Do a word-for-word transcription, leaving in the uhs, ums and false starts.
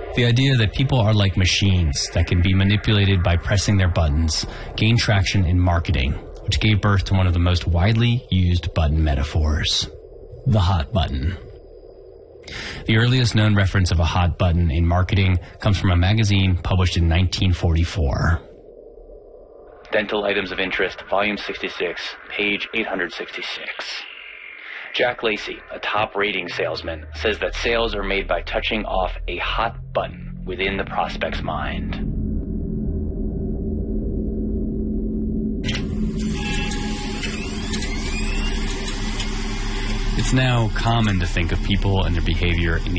The idea that people are like machines that can be manipulated by pressing their buttons gained traction in marketing, which gave birth to one of the most widely used button metaphors, the hot button. The earliest known reference of a hot button in marketing comes from a magazine published in nineteen forty-four. Dental Items of Interest, Volume sixty-six, page eight hundred sixty-six. Jack Lacey, a top rating salesman, says that sales are made by touching off a hot button within the prospect's mind. It's now common to think of people and their behavior in